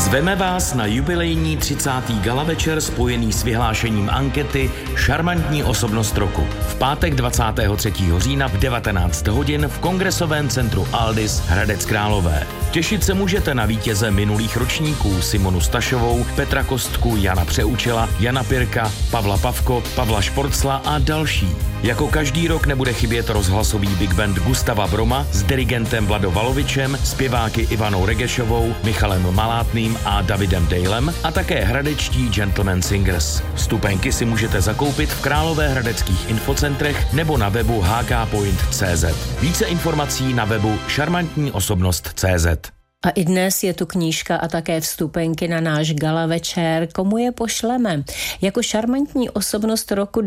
Zveme vás na jubilejní 30. gala večer spojený s vyhlášením ankety Šarmantní osobnost roku. V pátek 23. října v 19 hodin v Kongresovém centru Aldis Hradec Králové. Těšit se můžete na vítěze minulých ročníků Simonu Stašovou, Petra Kostku, Jana Přeučila, Jana Pirka, Pavla Pavko, Pavla Šporcla a další. Jako každý rok nebude chybět rozhlasový big band Gustava Broma s dirigentem Vlado Valovičem, zpěváky Ivanou Regešovou, Michalem Malátným a Davidem Dalem a také hradečtí Gentleman Singers. Vstupenky si můžete zakoupit v královéhradeckých infocentrech nebo na webu hkpoint.cz. Více informací na webu šarmantníosobnost.cz. A i dnes je tu knížka a také vstupenky na náš gala večer. Komu je pošleme? Jako šarmantní osobnost roku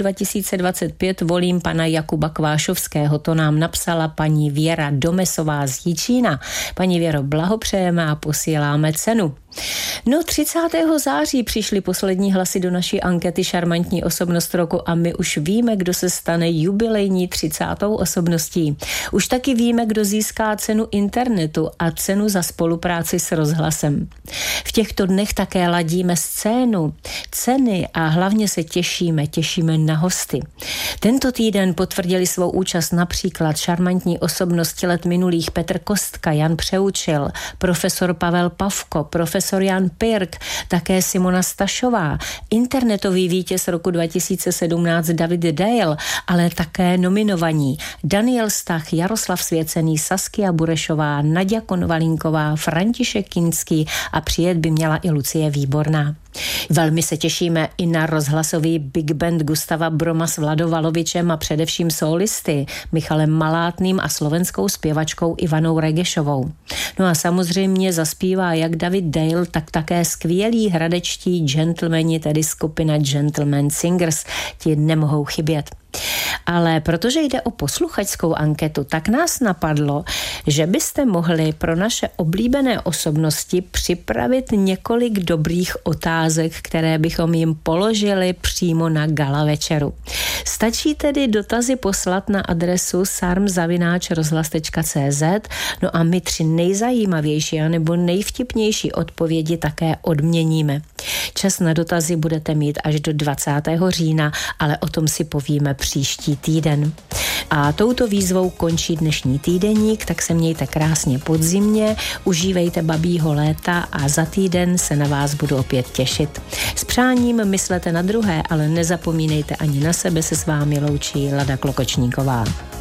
2025 volím pana Jakuba Kvášovského. To nám napsala paní Věra Domesová z Jičína. Paní Věro, blahopřejeme a posíláme cenu. No 30. září přišly poslední hlasy do naší ankety Šarmantní osobnost roku a my už víme, kdo se stane jubilejní 30. osobností. Už taky víme, kdo získá cenu internetu a cenu za spolupráci s rozhlasem. V těchto dnech také ladíme scénu, ceny a hlavně se těšíme na hosty. Tento týden potvrdili svou účast například šarmantní osobnosti let minulých Petr Kostka, Jan Přeučil, profesor Pavel Pavko, profesor Jan Pirk, také Simona Stašová, internetový vítěz roku 2017 David Dale, ale také nominovaní Daniel Stach, Jaroslav Svěcený, Saskia Burešová, Naďa Konvalínková, František Kinský a přijet by měla i Lucie Výborná. Velmi se těšíme i na rozhlasový big band Gustava Broma s Vladou Valovičem a především solisty Michalem Malátným a slovenskou zpěvačkou Ivanou Regešovou. No a samozřejmě zaspívá jak David Dale, tak také skvělí hradečtí gentlemani, tedy skupina Gentleman Singers, ti nemohou chybět. Ale protože jde o posluchačskou anketu, tak nás napadlo, že byste mohli pro naše oblíbené osobnosti připravit několik dobrých otázek, které bychom jim položili přímo na gala večeru. Stačí tedy dotazy poslat na adresu sarm@rozhlas.cz, no a my 3 nejzajímavější anebo nejvtipnější odpovědi také odměníme. Čas na dotazy budete mít až do 20. října, ale o tom si povíme příští týden. A touto výzvou končí dnešní týdeník, tak se mějte krásně podzimně, užívejte babího léta a za týden se na vás budu opět těšit. S přáním myslete na druhé, ale nezapomínejte ani na sebe, se s vámi loučí Lada Klokočníková.